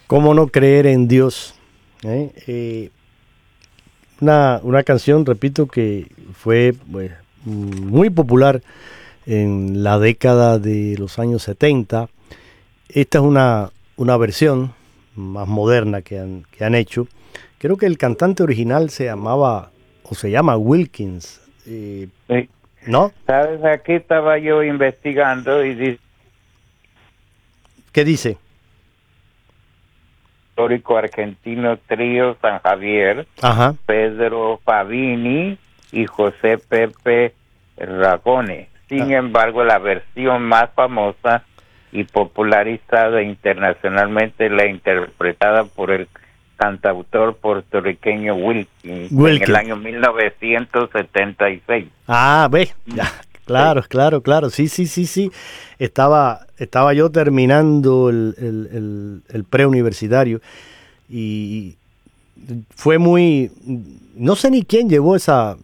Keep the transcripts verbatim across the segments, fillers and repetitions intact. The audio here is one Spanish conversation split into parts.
¿Cómo no creer en Dios? ¿Eh? Eh, una, una canción, repito, que fue pues, muy popular en la década de los años setenta. Esta es una, una versión más moderna que han, que han hecho. Creo que el cantante original se llamaba, o se llama Wilkins, eh, Sí. ¿no? Sabes, aquí estaba yo investigando y dice ¿Qué dice? histórico argentino trío San Javier, Ajá. Pedro Fabini y José Pepe Ragone. Sin Ah. embargo, la versión más famosa y popularizada internacionalmente es la interpretada por el cantautor puertorriqueño Wilkins, Wilkins. en el año mil novecientos setenta y seis. Ah, ve, ya, claro, claro, claro, sí, sí, sí, sí. Estaba, estaba yo terminando el, el, el, el preuniversitario y fue muy, no sé ni quién llevó esa,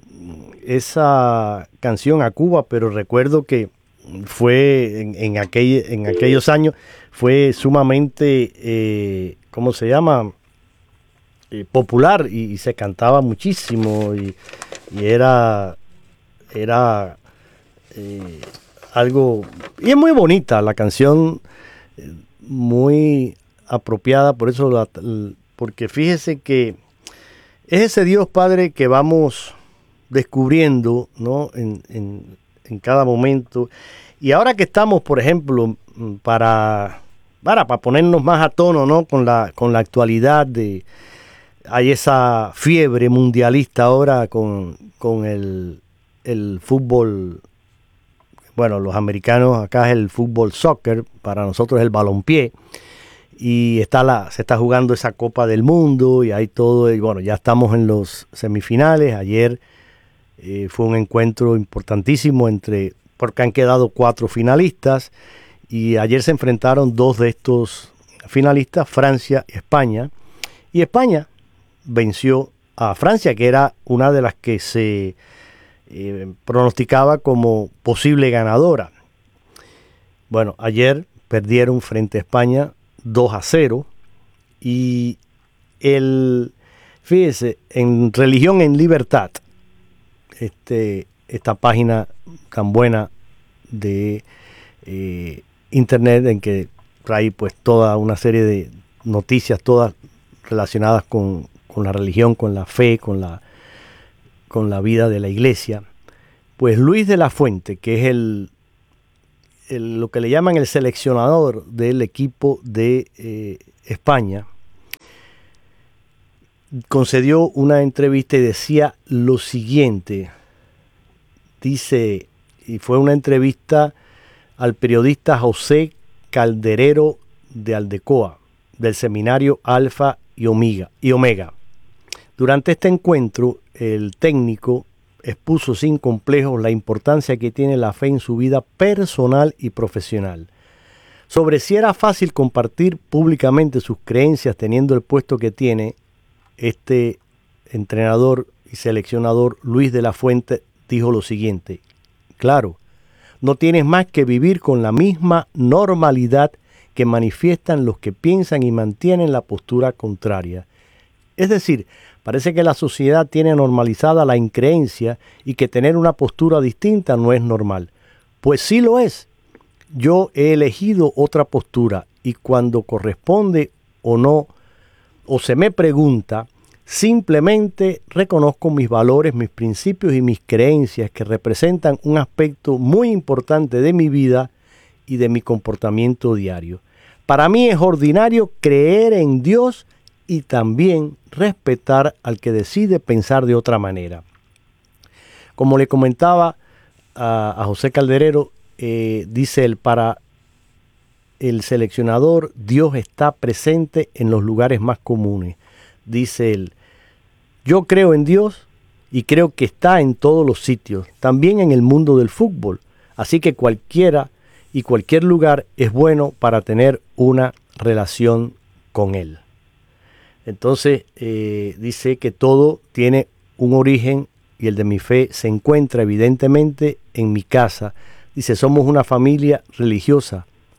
esa canción a Cuba, pero recuerdo que fue en, en, aquel, en aquellos años, fue sumamente, eh, ¿cómo se llama? Eh, popular y, y se cantaba muchísimo y, y era... era eh, algo, y es muy bonita la canción, eh, muy apropiada, por eso la, porque fíjese que es ese Dios Padre que vamos descubriendo, ¿no? en, en, en cada momento, y ahora que estamos, por ejemplo, para, para, para ponernos más a tono, ¿no? con la, con la actualidad de, hay esa fiebre mundialista ahora con, con el el fútbol, bueno, los americanos acá es el fútbol soccer, para nosotros es el balompié, y está la, se está jugando esa Copa del Mundo y hay todo, y bueno, ya estamos en los semifinales. Ayer eh, fue un encuentro importantísimo entre, porque han quedado cuatro finalistas, y ayer se enfrentaron dos de estos finalistas, Francia y España, y España venció a Francia, que era una de las que se Eh, pronosticaba como posible ganadora. Bueno, ayer perdieron frente a España dos a cero y el, fíjese, en Religión en Libertad, este, esta página tan buena de eh, internet en que trae pues toda una serie de noticias, todas relacionadas con, con la religión, con la fe, con la con la vida de la iglesia, pues Luis de la Fuente, que es el, el lo que le llaman el seleccionador del equipo de eh, España, concedió una entrevista y decía lo siguiente, dice, y fue una entrevista al periodista José Calderero de Aldecoa, del seminario Alfa y Omega, y Omega. Durante este encuentro, el técnico expuso sin complejos la importancia que tiene la fe en su vida personal y profesional. Sobre si era fácil compartir públicamente sus creencias teniendo el puesto que tiene, este entrenador y seleccionador Luis de la Fuente dijo lo siguiente: claro, no tienes más que vivir con la misma normalidad que manifiestan los que piensan y mantienen la postura contraria. Es decir, parece que la sociedad tiene normalizada la increencia y que tener una postura distinta no es normal. Pues sí lo es. Yo he elegido otra postura y cuando corresponde o no, o se me pregunta, simplemente reconozco mis valores, mis principios y mis creencias que representan un aspecto muy importante de mi vida y de mi comportamiento diario. Para mí es ordinario creer en Dios y también respetar al que decide pensar de otra manera. Como le comentaba a, a José Calderero, eh, dice él, para el seleccionador, Dios está presente en los lugares más comunes. Dice él, yo creo en Dios y creo que está en todos los sitios, también en el mundo del fútbol. Así que cualquiera y cualquier lugar es bueno para tener una relación con Él. Entonces eh, dice que todo tiene un origen y el de mi fe se encuentra evidentemente en mi casa. Dice, somos una familia religiosa.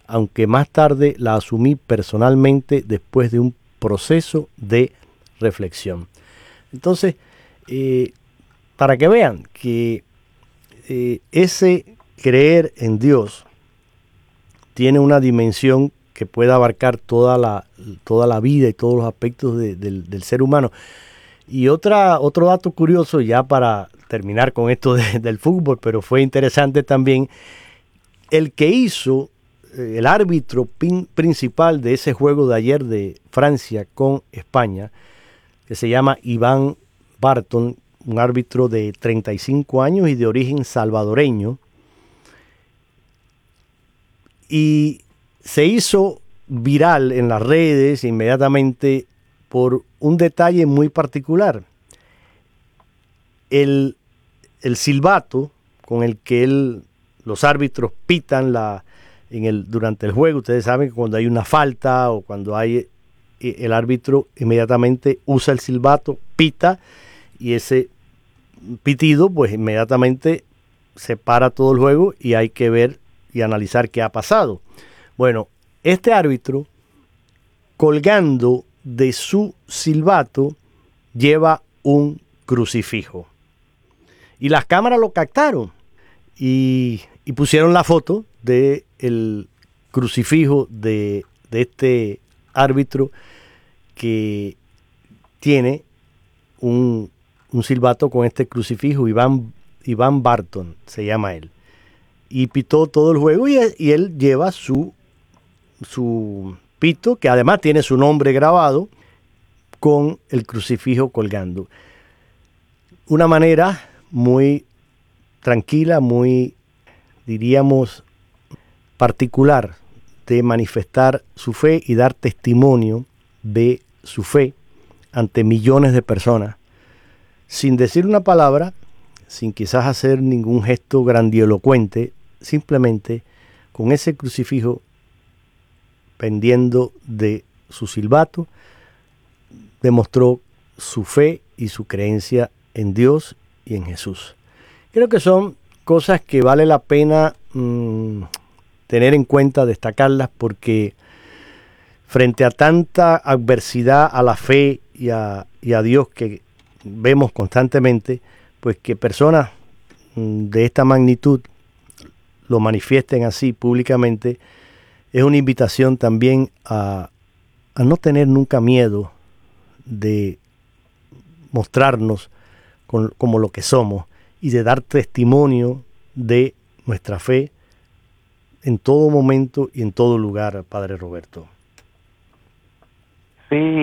aunque más tarde la asumí personalmente después de un proceso de reflexión. Entonces, eh, para que vean que eh, ese creer en Dios tiene una dimensión que puede abarcar toda la, toda la vida y todos los aspectos de, del, del ser humano. Y otra, otro dato curioso, ya para terminar con esto de, del fútbol, pero fue interesante también, el que hizo, eh, el árbitro pin, principal de ese juego de ayer de Francia con España, que se llama Iván Barton, un árbitro de treinta y cinco años y de origen salvadoreño, y se hizo viral en las redes inmediatamente por un detalle muy particular. El, el silbato con el que él, los árbitros pitan la, en el, durante el juego, ustedes saben que cuando hay una falta o cuando hay, el árbitro inmediatamente usa el silbato, pita, y ese pitido pues inmediatamente se para todo el juego y hay que ver y analizar qué ha pasado. Bueno, este árbitro, colgando de su silbato, lleva un crucifijo. Y las cámaras lo captaron y, y pusieron la foto del crucifijo de, de este árbitro que tiene un, un silbato con este crucifijo. Iván, Iván Barton se llama él. Y pitó todo el juego y, y él lleva su, su pito, que además tiene su nombre grabado, con el crucifijo colgando. Una manera muy tranquila, muy, diríamos, particular de manifestar su fe y dar testimonio de su fe ante millones de personas, sin decir una palabra, sin quizás hacer ningún gesto grandilocuente, simplemente con ese crucifijo pendiendo de su silbato, demostró su fe y su creencia en Dios y en Jesús. Creo que son cosas que vale la pena mmm, tener en cuenta, destacarlas, porque frente a tanta adversidad a la fe y a, y a Dios que vemos constantemente, pues que personas mmm, de esta magnitud lo manifiesten así públicamente, es una invitación también a, a no tener nunca miedo de mostrarnos con, como lo que somos y de dar testimonio de nuestra fe en todo momento y en todo lugar, Padre Roberto. Sí.